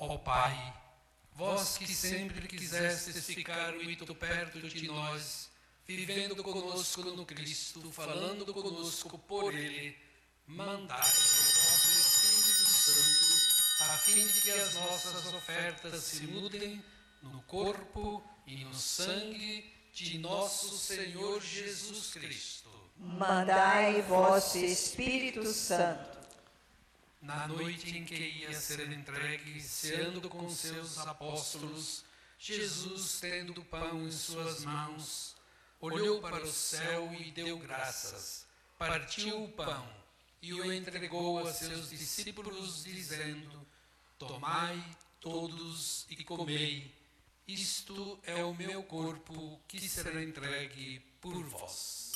Ó Pai, vós que sempre quisestes ficar muito perto de nós, vivendo conosco no Cristo, falando conosco por Ele, mandai o vosso Espírito Santo, a fim de que as nossas ofertas se mudem no corpo e no sangue de nosso Senhor Jesus Cristo. Mandai vosso Espírito Santo. Na noite em que ia ser entregue, ceando com seus apóstolos, Jesus, tendo o pão em suas mãos, olhou para o céu e deu graças, partiu o pão e o entregou a seus discípulos, dizendo: Tomai todos e comei, isto é o meu corpo que será entregue por vós.